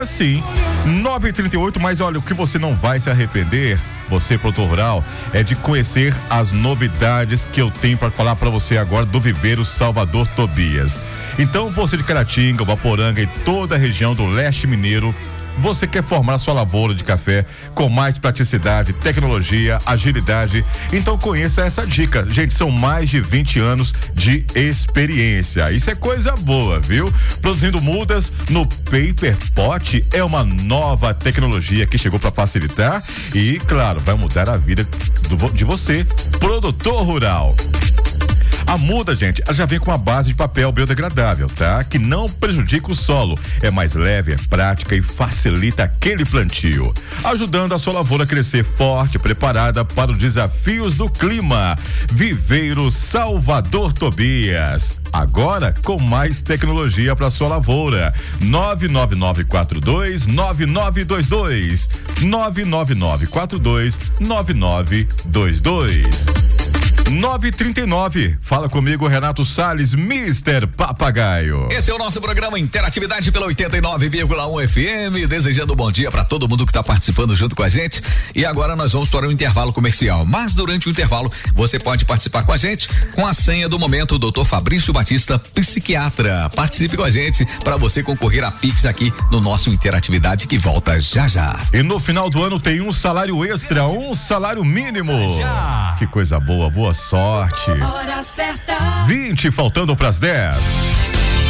Sim, 9h38, mas olha, o que você não vai se arrepender, você, produtor rural, é de conhecer as novidades que eu tenho para falar para você agora do Viveiro Salvador Tobias. Então, você de Caratinga, Voporanga e toda a região do leste mineiro, você quer formar a sua lavoura de café com mais praticidade, tecnologia, agilidade? Então conheça essa dica. Gente, são mais de 20 anos de experiência. Isso é coisa boa, viu? Produzindo mudas no Paper Pot é uma nova tecnologia que chegou para facilitar e, claro, vai mudar a vida de você, produtor rural. A muda, gente, ela já vem com uma base de papel biodegradável, tá? Que não prejudica o solo. É mais leve, é prática e facilita aquele plantio, ajudando a sua lavoura a crescer forte, preparada para os desafios do clima. Viveiro Salvador Tobias. Agora com mais tecnologia para sua lavoura. 999429922. 999429922. 9h39. Fala comigo, Renato Salles, Mr. Papagaio. Esse é o nosso programa Interatividade pela 89,1 FM. Desejando um bom dia para todo mundo que está participando junto com a gente. E agora nós vamos para um intervalo comercial. Mas durante o intervalo, você pode participar com a gente com a senha do momento, Dr. Fabrício Batista, psiquiatra. Participe com a gente para você concorrer a Pix aqui no nosso Interatividade que volta já já. E no final do ano tem um salário extra, um salário mínimo. Já. Que coisa boa, boa sorte. Hora certa. 20 faltando para as 10.